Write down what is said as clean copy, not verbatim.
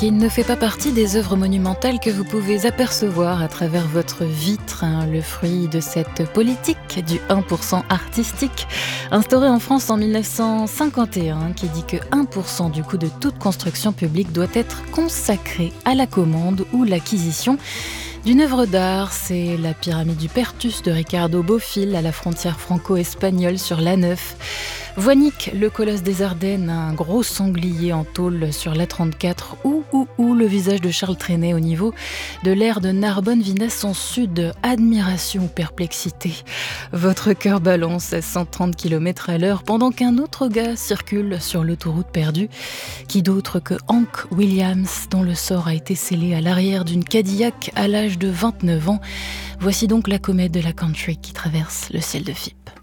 Il ne fait pas partie des œuvres monumentales que vous pouvez apercevoir à travers votre vitre, le fruit de cette politique du 1% artistique, instaurée en France en 1951, qui dit que 1% du coût de toute construction publique doit être consacré à la commande ou l'acquisition d'une œuvre d'art. C'est la pyramide du Pertus de Ricardo Bofill à la frontière franco-espagnole sur l'A9. Voinic, le colosse des Ardennes, un gros sanglier en tôle sur l'A34, ou le visage de Charles Trenet au niveau de l'aire de Narbonne-Vinesse en sud. Admiration ou perplexité. Votre cœur balance à 130 km/h pendant qu'un autre gars circule sur l'autoroute perdue. Qui d'autre que Hank Williams, dont le sort a été scellé à l'arrière d'une Cadillac à l'âge de 29 ans. Voici donc la comète de la country qui traverse le ciel de FIP.